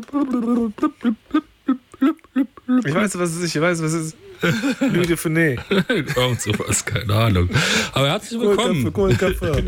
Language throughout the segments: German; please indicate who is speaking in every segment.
Speaker 1: Ich weiß, was es ist. Louis de Funès.
Speaker 2: Irgend sowas, keine Ahnung. Aber herzlich willkommen.
Speaker 1: Kohlköpfe.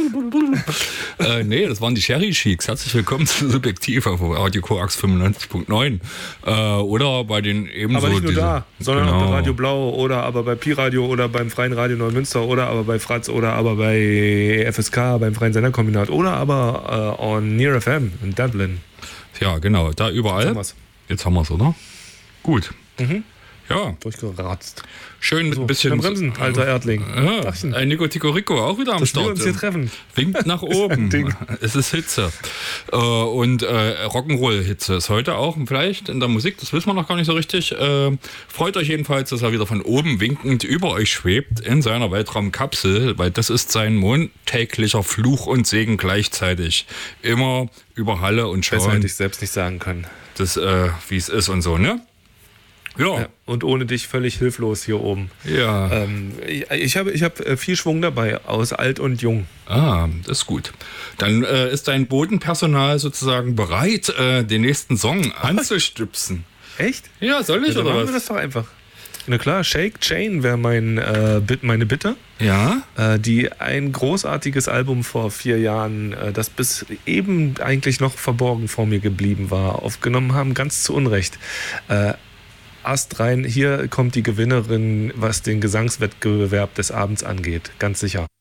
Speaker 2: Nee, das waren die Sherry Chics. Herzlich willkommen zu Subjektiv auf Radio Koax 95.9. Oder bei den ebenso...
Speaker 1: Aber nicht nur da, sondern
Speaker 2: genau.
Speaker 1: auch bei Radio Blau oder aber bei Pi-Radio oder beim Freien Radio Neumünster oder aber bei Fratz oder aber bei FSK, beim Freien Senderkombinat oder aber on Near FM in Dublin.
Speaker 2: Ja, genau, da überall. Jetzt haben wir es, oder? Gut. Ja.
Speaker 1: Durchgeratzt.
Speaker 2: Schön mit ein bisschen...
Speaker 1: Bremsen, alter Erdling.
Speaker 2: Ja, ein Nico Tico Rico auch wieder am
Speaker 1: Dass
Speaker 2: Start.
Speaker 1: wir uns hier treffen.
Speaker 2: Winkt nach oben.
Speaker 1: Ding.
Speaker 2: Es ist Hitze. Und Rock'n'Roll-Hitze ist heute auch vielleicht in der Musik, das wissen wir noch gar nicht so richtig. Freut euch jedenfalls, dass er wieder von oben winkend über euch schwebt in seiner Weltraumkapsel, weil das ist sein montäglicher Fluch und Segen gleichzeitig. Immer über Halle und
Speaker 1: Besser
Speaker 2: schauen,
Speaker 1: hätte ich selbst nicht sagen können.
Speaker 2: das, wie es ist und so, ne? Ja.
Speaker 1: Und ohne dich völlig hilflos hier oben.
Speaker 2: Ja.
Speaker 1: Ich hab viel Schwung dabei, aus alt und jung.
Speaker 2: Ah, das ist gut. Dann ist dein Bodenpersonal sozusagen bereit, den nächsten Song anzustüpsen.
Speaker 1: Echt?
Speaker 2: Ja, soll ich
Speaker 1: Dann
Speaker 2: oder
Speaker 1: machen wir
Speaker 2: was?
Speaker 1: das doch einfach. Na klar, Shake Chain wäre meine Bitte.
Speaker 2: Ja.
Speaker 1: Die ein großartiges Album vor 4 Jahren, das bis eben eigentlich noch verborgen vor mir geblieben war, aufgenommen haben, ganz zu Unrecht. Ast rein, hier kommt die Gewinnerin, was den Gesangswettbewerb des Abends angeht, ganz sicher.